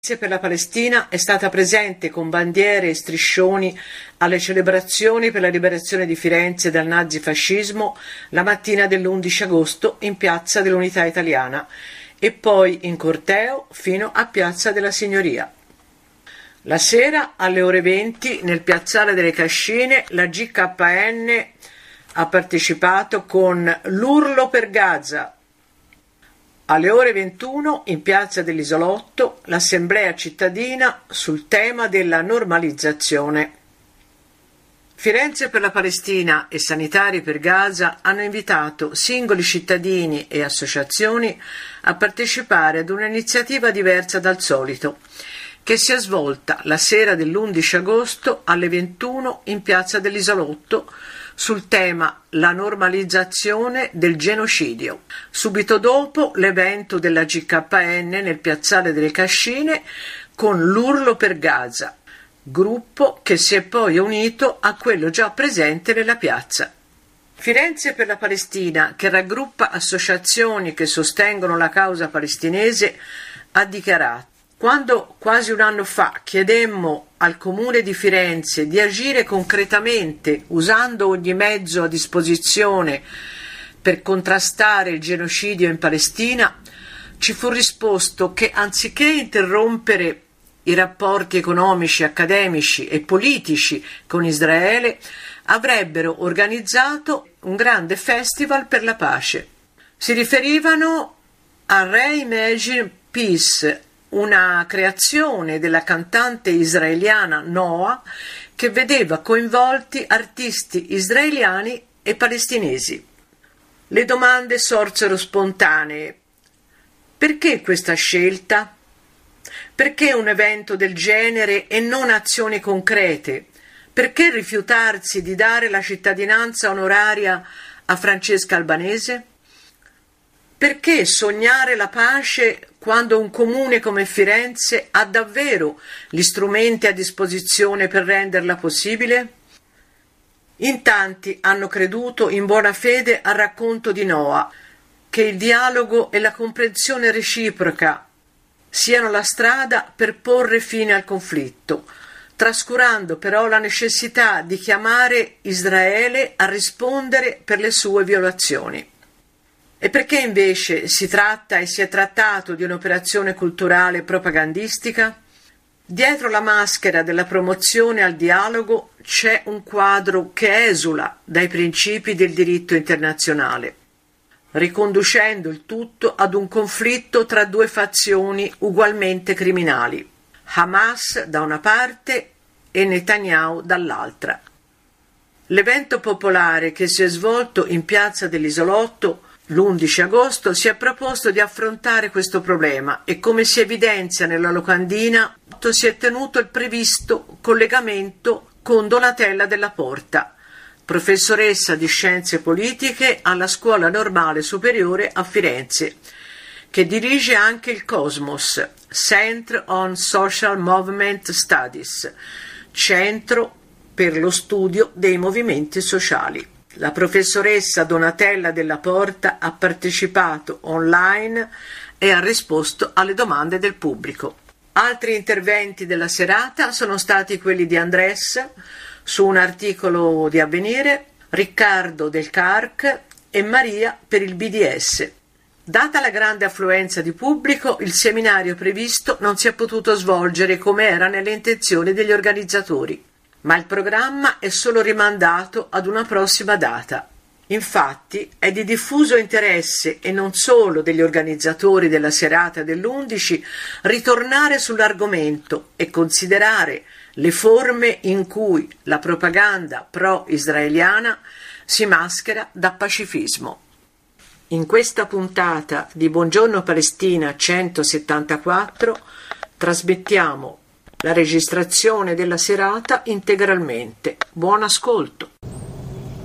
Per la Palestina è stata presente con bandiere e striscioni alle celebrazioni per la liberazione di Firenze dal nazifascismo la mattina dell'11 agosto in Piazza dell'Unità Italiana e poi in corteo fino a Piazza della Signoria. La sera alle ore 20 nel Piazzale delle Cascine la GKN ha partecipato con l'Urlo per Gaza. Alle ore 21 in Piazza dell'Isolotto l'assemblea cittadina sul tema della normalizzazione. Firenze per la Palestina e Sanitari per Gaza hanno invitato singoli cittadini e associazioni a partecipare ad un'iniziativa diversa dal solito, che si è svolta la sera dell'11 agosto alle 21 in Piazza dell'Isolotto sul tema la normalizzazione del genocidio. Subito dopo l'evento della GKN nel Piazzale delle Cascine con l'Urlo per Gaza, gruppo che si è poi unito a quello già presente nella piazza. Firenze per la Palestina, che raggruppa associazioni che sostengono la causa palestinese, ha dichiarato: quando quasi un anno fa chiedemmo al Comune di Firenze di agire concretamente usando ogni mezzo a disposizione per contrastare il genocidio in Palestina, ci fu risposto che anziché interrompere i rapporti economici, accademici e politici con Israele, avrebbero organizzato un grande festival per la pace. Si riferivano a Reimagine Peace, una creazione della cantante israeliana Noah che vedeva coinvolti artisti israeliani e palestinesi. Le domande sorsero spontanee. Perché questa scelta? Perché un evento del genere e non azioni concrete? Perché rifiutarsi di dare la cittadinanza onoraria a Francesca Albanese? Perché sognare la pace quando un comune come Firenze ha davvero gli strumenti a disposizione per renderla possibile? In tanti hanno creduto in buona fede al racconto di Noah, che il dialogo e la comprensione reciproca siano la strada per porre fine al conflitto, trascurando però la necessità di chiamare Israele a rispondere per le sue violazioni. E perché invece si tratta e si è trattato di un'operazione culturale propagandistica? Dietro la maschera della promozione al dialogo c'è un quadro che esula dai principi del diritto internazionale, riconducendo il tutto ad un conflitto tra due fazioni ugualmente criminali, Hamas da una parte e Netanyahu dall'altra. L'evento popolare che si è svolto in Piazza dell'Isolotto l'11 agosto si è proposto di affrontare questo problema e, come si evidenzia nella locandina, si è tenuto il previsto collegamento con Donatella Della Porta, professoressa di Scienze Politiche alla Scuola Normale Superiore a Firenze, che dirige anche il Cosmos, Center on Social Movement Studies, centro per lo studio dei movimenti sociali. La professoressa Donatella Della Porta ha partecipato online e ha risposto alle domande del pubblico. Altri interventi della serata sono stati quelli di Andrés su un articolo di Avvenire, Riccardo del CARC e Maria per il BDS. Data la grande affluenza di pubblico, il seminario previsto non si è potuto svolgere come era nelle intenzioni degli organizzatori, ma il programma è solo rimandato ad una prossima data. Infatti è di diffuso interesse, e non solo degli organizzatori della serata dell'11, ritornare sull'argomento e considerare le forme in cui la propaganda pro-israeliana si maschera da pacifismo. In questa puntata di Buongiorno Palestina 174 trasmettiamo la registrazione della serata integralmente. Buon ascolto!